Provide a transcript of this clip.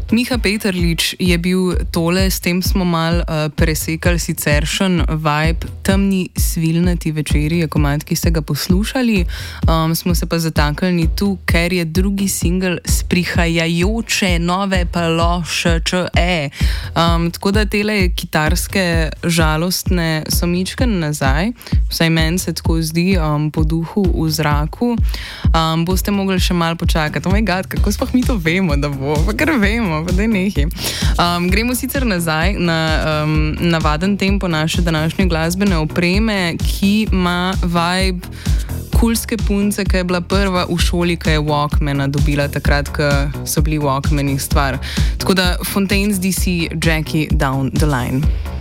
Miha Peterlič je bil tole, s tem smo mal presekali siceršen vibe Temni svilnati večeri, je komad, ki ste ga poslušali. Smo se pa zataknili tu, ker je drugi singel s prihajajoče nove paloše če. Tako da tele kitarske žalostne somičke nazaj, vsaj meni se tako zdi, po duhu v zraku, boste mogli še mal počakati. Oh my god, kako sploh mi to vemo, da bo, pa kar vemo. Gremo sicer nazaj na navaden tempo naše današnje glasbene opreme, ki ima vibe kulske punce, ki je bila prva v šoli, ki je Walkmana dobila takrat, ko so bili Walkmani stvar. Tako da Fontaines DC, Jackie Down the Line.